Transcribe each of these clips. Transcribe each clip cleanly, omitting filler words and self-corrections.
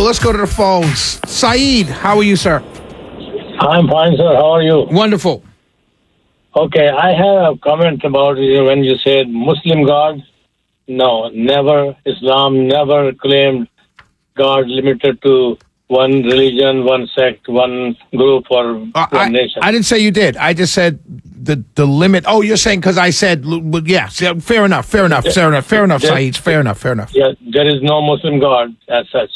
let's go to the phones. Saeed, how are you, sir? I'm fine, sir. How are you? Wonderful. Okay, I have a comment about when you said Muslim God. No, never. Islam never claimed God limited to one religion, one sect, one group, or one nation. I didn't say you did. I just said the limit. Oh, you're saying because I said, yeah, fair enough, Saeed. Fair enough. Yeah, there is no Muslim God as such.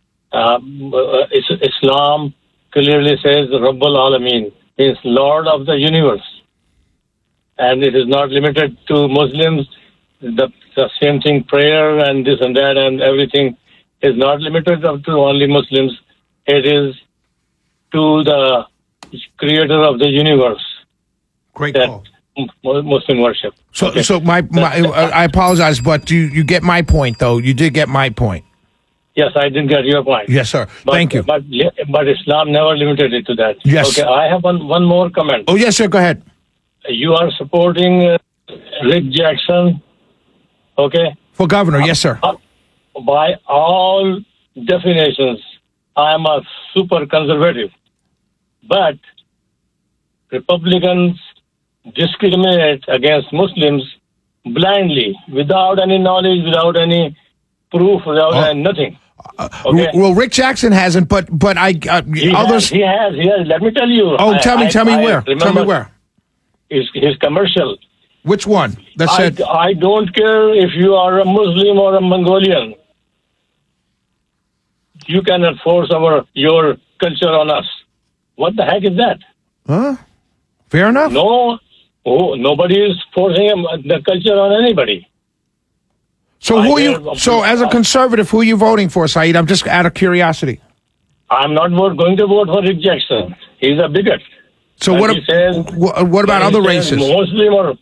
Islam clearly says Rabbul Alameen, means Lord of the universe. And it is not limited to Muslims. The same thing, prayer and this and that and everything is not limited to only Muslims. It is to the creator of the universe. Great that call. Muslim worship. So, okay. I apologize, but you get my point, though. You did get my point. Yes, I didn't get your point. Yes, sir. Thank you. But Islam never limited it to that. Yes. Okay, I have one more comment. Oh, yes, sir. Go ahead. You are supporting Rick Jackson, okay? For governor, yes, sir. By all definitions, I am a super conservative. But Republicans discriminate against Muslims blindly, without any knowledge, without any proof, without nothing. Okay? Well, Rick Jackson hasn't, but others. He has. Let me tell you. Oh, tell me where. Tell me where. His commercial. Which one? That said, I don't care if you are a Muslim or a Mongolian. You cannot force your culture on us. What the heck is that? Huh? Fair enough. No, nobody is forcing the culture on anybody. So as a conservative, who are you voting for, Saeed? I'm just out of curiosity. I'm not going to vote for Rick Jackson. He's a bigot. So what about other races? Muslim or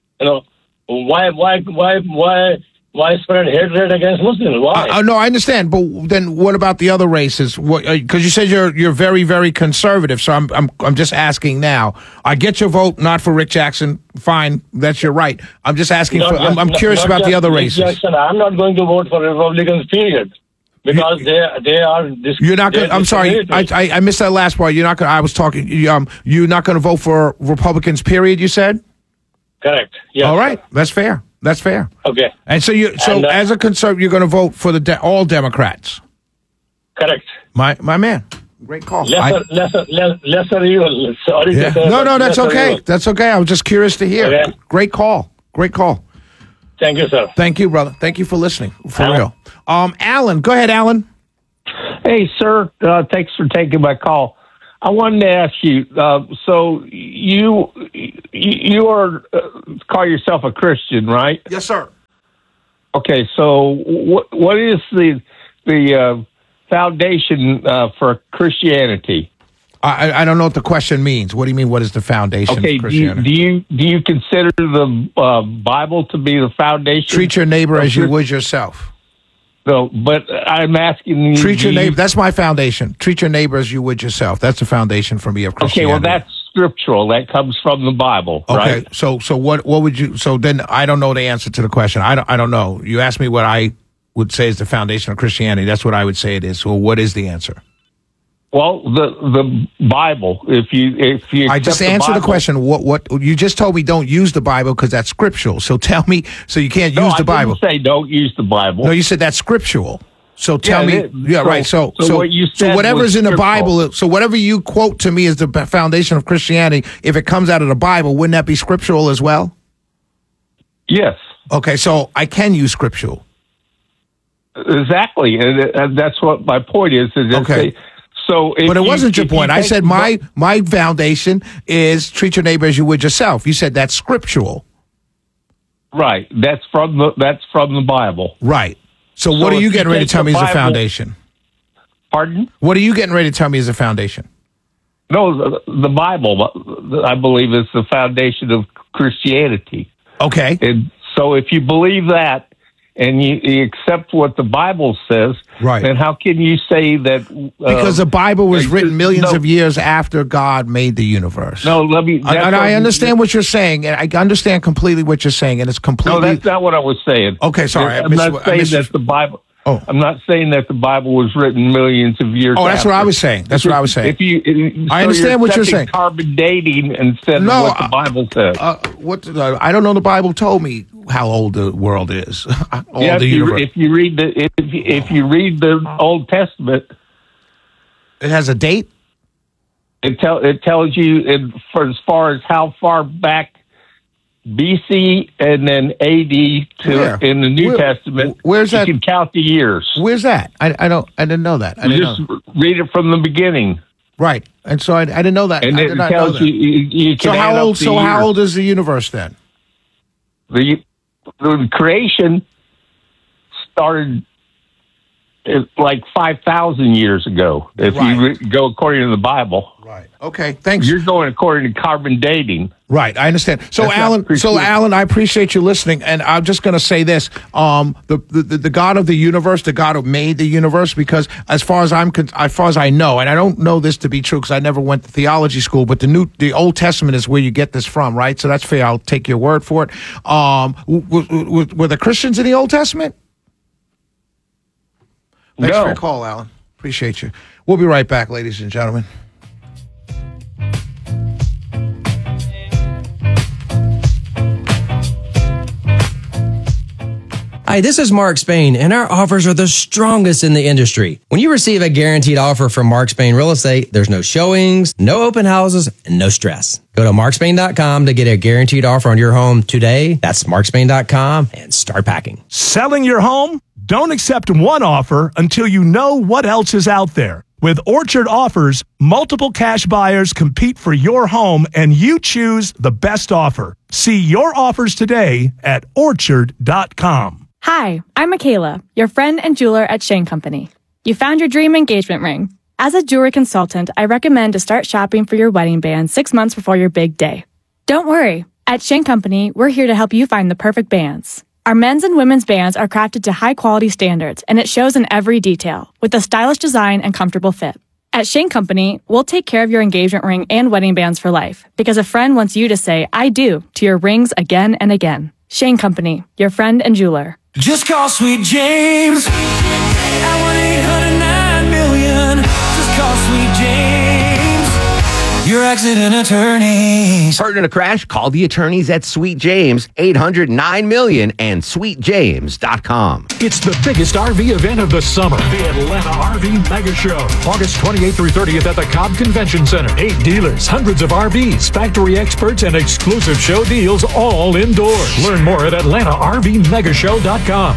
why spread hatred against Muslims? Why? No, I understand, but then what about the other races? Because you said you're very, very conservative. So I'm just asking now. I get your vote, not for Rick Jackson. Fine, that's your right. I'm just asking I'm curious about the other races. Jackson, I'm not going to vote for Republicans. Period. Because they are. You're not going. I'm sorry. I missed that last part. You're not going. I was talking. You're not going to vote for Republicans. Period. You said. Correct. Yes. All right. That's fair. That's fair. Okay. And so as a conservative, you're going to vote for all Democrats. Correct. My man. Great call. Lesser evil. Sorry. Yeah. No, that's okay. Evil. That's okay. I was just curious to hear. Okay. Great call. Thank you, sir. Thank you, brother. Thank you for listening. For real. Alan, go ahead, Alan. Hey, sir. Thanks for taking my call. I wanted to ask you. So you are call yourself a Christian, right? Yes, sir. Okay. So what is the foundation for Christianity? I don't know what the question means. What do you mean? What is the foundation of Christianity? Do you consider the Bible to be the foundation? Treat your neighbor as you would yourself. No, but I'm asking you. Treat your neighbor. That's my foundation. Treat your neighbor as you would yourself. That's the foundation for me of Christianity. Okay, well, that's scriptural. That comes from the Bible, right? Okay, so what would you? So then I don't know the answer to the question. I don't know. You asked me what I would say is the foundation of Christianity. That's what I would say it is. So what is the answer? Well, the Bible. If you I just answered the question. What you just told me? Don't use the Bible because that's scriptural. So tell me. So you can't use the Bible. I didn't say don't use the Bible. No, you said that's scriptural. So tell me. Yeah, right. So what you said whatever's in the Bible. So whatever you quote to me is the foundation of Christianity. If it comes out of the Bible, wouldn't that be scriptural as well? Yes. Okay, so I can use scriptural. Exactly, and that's what my point is. Okay. But it wasn't your point. I said my foundation is treat your neighbor as you would yourself. You said that's scriptural. Right. That's from the Bible. Right. So what are you getting ready to tell me is a foundation? Pardon? What are you getting ready to tell me is a foundation? No, the Bible, I believe, is the foundation of Christianity. Okay. And so if you believe that, and you accept what the Bible says, right, then how can you say that? Because the Bible was written millions of years after God made the universe. No, let me. And I understand what you're saying, and I understand completely what you're saying, and it's completely. No, that's not what I was saying. Okay, sorry. I'm not saying that the Bible. Oh. I'm not saying that the Bible was written millions of years. Oh, that's after. what I was saying. That's what I was saying. I understand what you're saying. Carbon dating instead of what the Bible says. I don't know. The Bible told me how old the world is. If you read the Old Testament, it has a date. It tells you for as far as how far back BC and then AD in the New Testament. Where's that? You can count the years. Where's that? I didn't know that. Read it from the beginning. Right, and so I didn't know that. And it tells you can. So how old is the universe then? The creation started like 5,000 years ago. If you go according to the Bible. Right. Okay. Thanks. You're going according to carbon dating. Right. I understand. So Alan, I appreciate you listening, and I'm just going to say this: the God of the universe, the God who made the universe, because as far as I know, and I don't know this to be true because I never went to theology school, but the Old Testament is where you get this from, right? So that's fair. I'll take your word for it. Were the Christians in the Old Testament? Thanks for your call, Alan. Appreciate you. We'll be right back, ladies and gentlemen. Hi, this is Mark Spain, and our offers are the strongest in the industry. When you receive a guaranteed offer from Mark Spain Real Estate, there's no showings, no open houses, and no stress. Go to markspain.com to get a guaranteed offer on your home today. That's markspain.com and start packing. Selling your home? Don't accept one offer until you know what else is out there. With Orchard Offers, multiple cash buyers compete for your home and you choose the best offer. See your offers today at orchard.com. Hi, I'm Michaela, your friend and jeweler at Shane Company. You found your dream engagement ring. As a jewelry consultant, I recommend to start shopping for your wedding band 6 months before your big day. Don't worry. At Shane Company, we're here to help you find the perfect bands. Our men's and women's bands are crafted to high-quality standards, and it shows in every detail, with a stylish design and comfortable fit. At Shane Company, we'll take care of your engagement ring and wedding bands for life, because a friend wants you to say, I do, to your rings again and again. Shane Company, your friend and jeweler. Just call Sweet James at 1-800-9-million. Just call Sweet James, your accident attorneys. Hurt in a crash? Call the attorneys at Sweet James, 800-9-million and sweetjames.com. It's the biggest RV event of the summer, the Atlanta RV Mega Show. August 28th through 30th at the Cobb Convention Center. 8 dealers, hundreds of RVs, factory experts, and exclusive show deals all indoors. Learn more at AtlantaRVMegashow.com.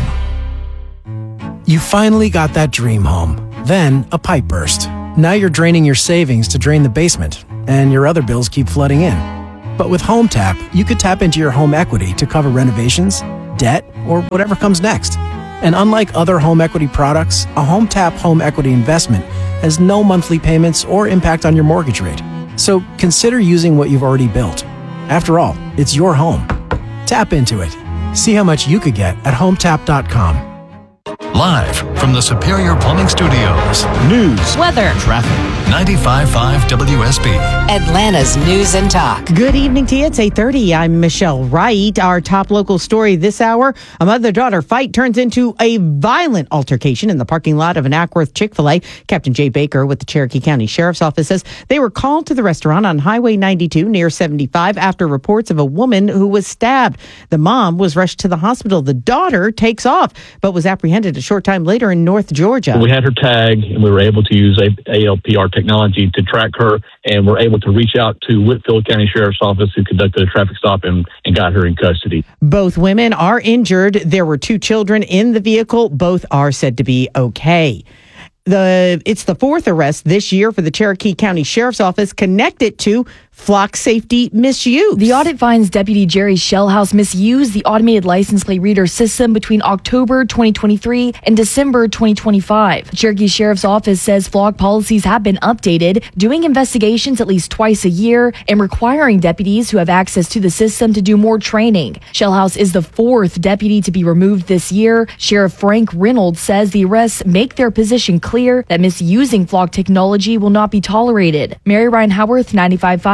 You finally got that dream home. Then a pipe burst. Now you're draining your savings to drain the basement, and your other bills keep flooding in. But with Home Tap, you could tap into your home equity to cover renovations, debt, or whatever comes next. And unlike other home equity products, a Home Tap home equity investment has no monthly payments or impact on your mortgage rate. So consider using what you've already built. After all, it's your home. Tap into it. See how much you could get at HomeTap.com. Live from the Superior Plumbing Studios. News, weather, traffic. 95.5 WSB. Atlanta's News and Talk. Good evening to you. It's 8:30. I'm Michelle Wright. Our top local story this hour: a mother-daughter fight turns into a violent altercation in the parking lot of an Ackworth Chick-fil-A. Captain Jay Baker with the Cherokee County Sheriff's Office says they were called to the restaurant on Highway 92 near 75 after reports of a woman who was stabbed. The mom was rushed to the hospital. The daughter takes off, but was apprehended a short time later in North Georgia. We had her tag, and we were able to use ALPR technology to track her, and we're able to reach out to Whitfield County Sheriff's Office, who conducted a traffic stop and got her in custody. Both women are injured. There were 2 children in the vehicle. Both are said to be okay. It's the 4th arrest this year for the Cherokee County Sheriff's Office connected to flock safety misuse. The audit finds Deputy Jerry Shellhouse misused the automated license plate reader system between October 2023 and December 2025. The Cherokee Sheriff's Office says flock policies have been updated, doing investigations at least twice a year and requiring deputies who have access to the system to do more training. Shellhouse is the 4th deputy to be removed this year. Sheriff Frank Reynolds says the arrests make their position clear that misusing flock technology will not be tolerated. Mary Ryan Howarth, 95.5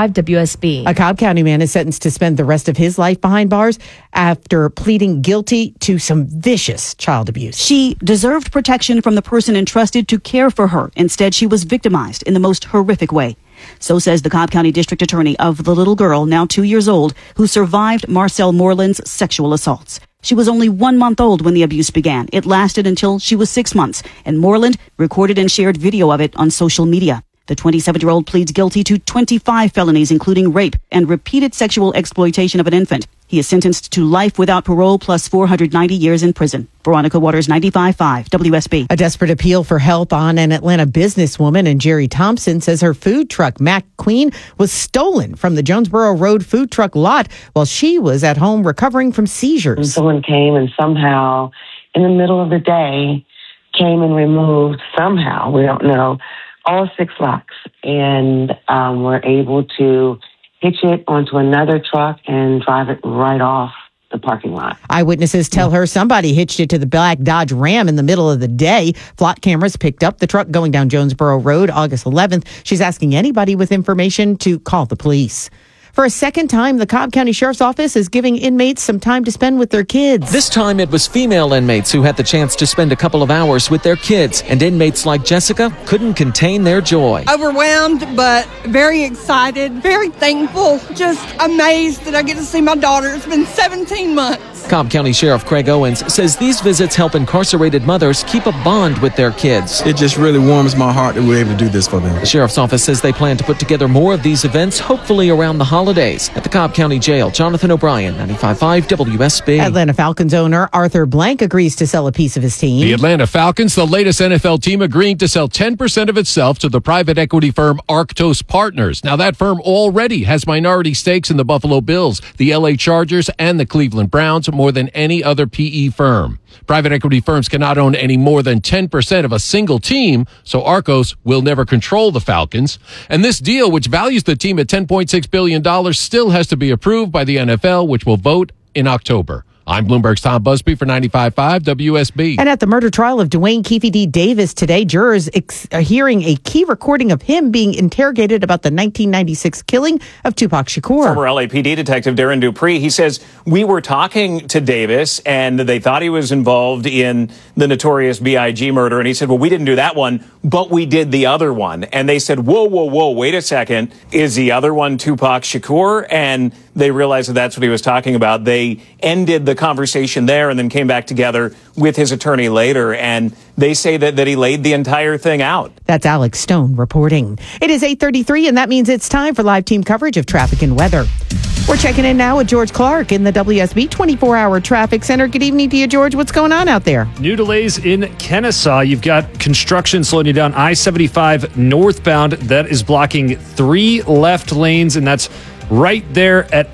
955 WSB. A Cobb County man is sentenced to spend the rest of his life behind bars after pleading guilty to some vicious child abuse. She deserved protection from the person entrusted to care for her. Instead, she was victimized in the most horrific way. So says the Cobb County District Attorney of the little girl, now 2 years old, who survived Marcel Moreland's sexual assaults. She was only 1 month old when the abuse began. It lasted until she was 6 months, and Moreland recorded and shared video of it on social media. The 27-year-old pleads guilty to 25 felonies, including rape and repeated sexual exploitation of an infant. He is sentenced to life without parole plus 490 years in prison. Veronica Waters, 95.5 WSB. A desperate appeal for help on an Atlanta businesswoman, and Jerry Thompson says her food truck, Mac Queen, was stolen from the Jonesboro Road food truck lot while she was at home recovering from seizures. Someone came and somehow, in the middle of the day, came and removed, somehow, we don't know, all 6 locks, and were able to hitch it onto another truck and drive it right off the parking lot. Eyewitnesses tell her somebody hitched it to the black Dodge Ram in the middle of the day. Flock cameras picked up the truck going down Jonesboro Road August 11th. She's asking anybody with information to call the police. For a second time, the Cobb County Sheriff's Office is giving inmates some time to spend with their kids. This time it was female inmates who had the chance to spend a couple of hours with their kids, and inmates like Jessica couldn't contain their joy. Overwhelmed, but very excited, very thankful, just amazed that I get to see my daughter. It's been 17 months. Cobb County Sheriff Craig Owens says these visits help incarcerated mothers keep a bond with their kids. It just really warms my heart that we're able to do this for them. The Sheriff's Office says they plan to put together more of these events, hopefully around the holidays. At the Cobb County Jail, Jonathan O'Brien, 95.5 WSB. Atlanta Falcons owner Arthur Blank agrees to sell a piece of his team. The Atlanta Falcons, the latest NFL team, agreeing to sell 10% of itself to the private equity firm Arctos Partners. Now, that firm already has minority stakes in the Buffalo Bills, the LA Chargers, and the Cleveland Browns, more than any other PE firm. Private equity firms cannot own any more than 10% of a single team, so Arcos will never control the Falcons. And this deal, which values the team at $10.6 billion, still has to be approved by the NFL, which will vote in October. I'm Bloomberg's Tom Busby for 95.5 WSB. And at the murder trial of Dwayne Keefe D. Davis today, jurors are hearing a key recording of him being interrogated about the 1996 killing of Tupac Shakur. Former LAPD detective Darren Dupree, he says, we were talking to Davis and they thought he was involved in the notorious B.I.G. murder. And he said, well, we didn't do that one, but we did the other one. And they said, whoa, wait a second. Is the other one Tupac Shakur? And they realized that that's what he was talking about. They ended the conversation there and then came back together with his attorney later. And they say that he laid the entire thing out. That's Alex Stone reporting. It is 8:33, and that means it's time for live team coverage of traffic and weather. We're checking in now with George Clark in the WSB 24-hour traffic center. Good evening to you, George. What's going on out there? New delays in Kennesaw. You've got construction slowing you down. I-75 northbound. That is blocking 3 left lanes, and that's right there at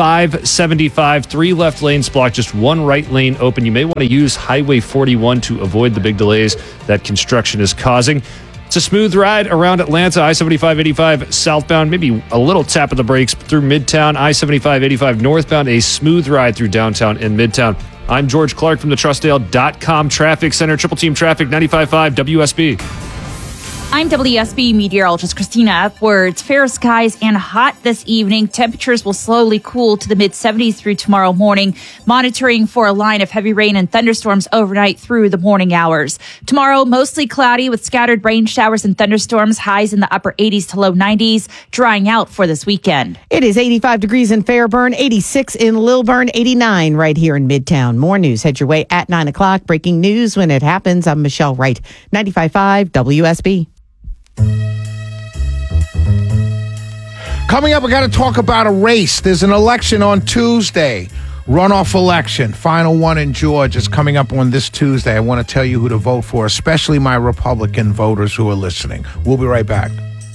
I-575. 3 left lanes blocked, just 1 right lane open. You may want to use Highway 41 to avoid the big delays that construction is causing. It's a smooth ride around Atlanta, I-75-85 southbound, maybe a little tap of the brakes through Midtown, I-75-85 northbound, a smooth ride through downtown and Midtown. I'm George Clark from the Trustdale.com Traffic Center, Triple Team Traffic, 95.5 WSB. I'm WSB meteorologist Christina Upwards. Fair skies and hot this evening. Temperatures will slowly cool to the mid-70s through tomorrow morning, monitoring for a line of heavy rain and thunderstorms overnight through the morning hours. Tomorrow, mostly cloudy with scattered rain showers and thunderstorms, highs in the upper 80s to low 90s, drying out for this weekend. It is 85 degrees in Fairburn, 86 in Lilburn, 89 right here in Midtown. More news head your way at 9 o'clock. Breaking news when it happens. I'm Michelle Wright, 95.5 WSB. Coming up, we got to talk about a race. There's an election on Tuesday. Runoff election. Final one in Georgia is coming up on this Tuesday. I want to tell you who to vote for, especially my Republican voters who are listening. We'll be right back.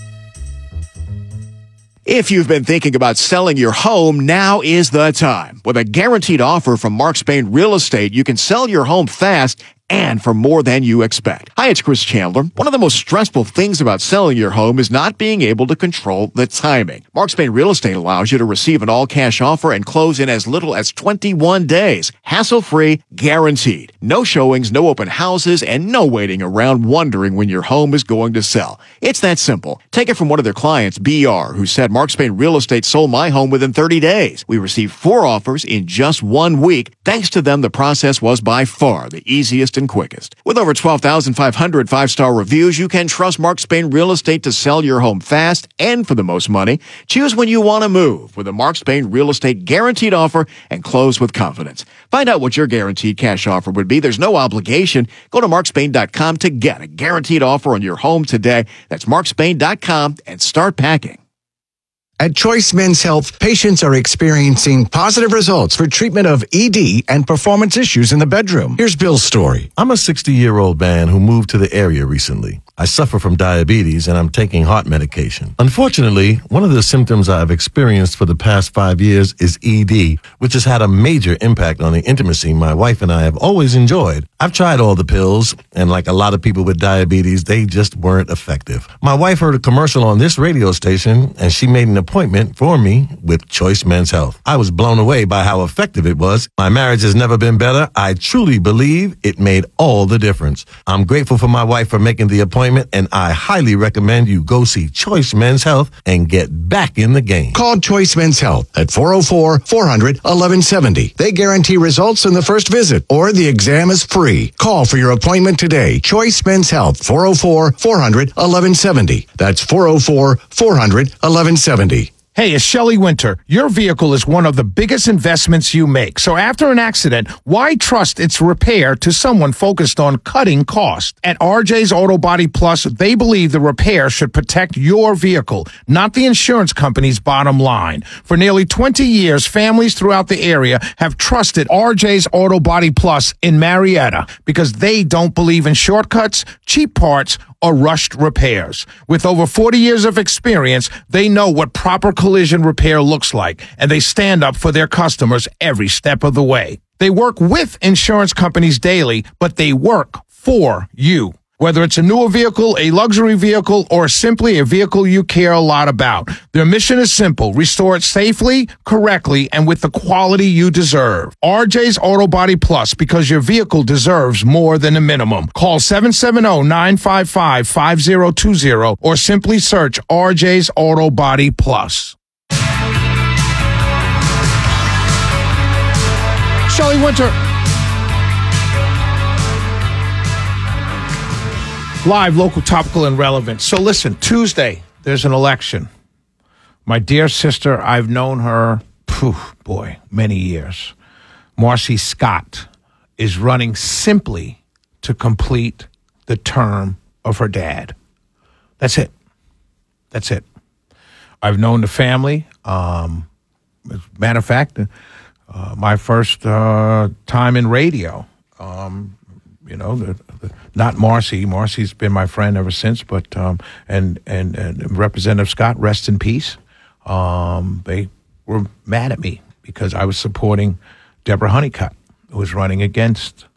If you've been thinking about selling your home, now is the time. With a guaranteed offer from Mark Spain Real Estate, you can sell your home fast and for more than you expect. Hi, it's Chris Chandler. One of the most stressful things about selling your home is not being able to control the timing. Mark Spain Real Estate allows you to receive an all-cash offer and close in as little as 21 days. Hassle-free, guaranteed. No showings, no open houses, and no waiting around wondering when your home is going to sell. It's that simple. Take it from one of their clients, BR, who said Mark Spain Real Estate sold my home within 30 days. We received 4 offers in just 1 week. Thanks to them, the process was by far the easiest and quickest. With over 12,500 5-star reviews, you can trust Mark Spain Real Estate to sell your home fast and for the most money. Choose when you want to move with a Mark Spain Real Estate guaranteed offer and close with confidence. Find out what your guaranteed cash offer would be. There's no obligation. Go to markspain.com to get a guaranteed offer on your home today. That's markspain.com and start packing. At Choice Men's Health, patients are experiencing positive results for treatment of ED and performance issues in the bedroom. Here's Bill's story. I'm a 60-year-old man who moved to the area recently. I suffer from diabetes and I'm taking heart medication. Unfortunately, one of the symptoms I've experienced for the past 5 years is ED, which has had a major impact on the intimacy my wife and I have always enjoyed. I've tried all the pills, and like a lot of people with diabetes, they just weren't effective. My wife heard a commercial on this radio station, and she made an appointment for me with Choice Men's Health. I was blown away by how effective it was. My marriage has never been better. I truly believe it made all the difference. I'm grateful for my wife for making the appointment, and I highly recommend you go see Choice Men's Health and get back in the game. Call Choice Men's Health at 404-400-1170. They guarantee results in the first visit, or the exam is free. Call for your appointment today. Choice Men's Health, 404-400-1170. That's 404-400-1170. Hey, it's Shelley Winter. Your vehicle is one of the biggest investments you make. So after an accident, why trust its repair to someone focused on cutting costs? At RJ's Auto Body Plus, they believe the repair should protect your vehicle, not the insurance company's bottom line. For nearly 20 years, families throughout the area have trusted RJ's Auto Body Plus in Marietta because they don't believe in shortcuts, cheap parts, or rushed repairs. With over 40 years of experience, they know what proper collision repair looks like, and they stand up for their customers every step of the way. They work with insurance companies daily, but they work for you. Whether it's a newer vehicle, a luxury vehicle, or simply a vehicle you care a lot about, their mission is simple: restore it safely, correctly, and with the quality you deserve. RJ's Auto Body Plus, because your vehicle deserves more than a minimum. Call 770-955-5020 or simply search RJ's Auto Body Plus. Shelley Winter. Live, local, topical, and relevant. So listen, Tuesday, there's an election. My dear sister, I've known her, many years. Marcy Scott is running simply to complete the term of her dad. That's it. That's it. I've known the family. As a matter of fact, my first time in radio, not Marcy. Marcy's been my friend ever since, but and Representative Scott, rest in peace. They were mad at me because I was supporting Deborah Honeycutt, who was running against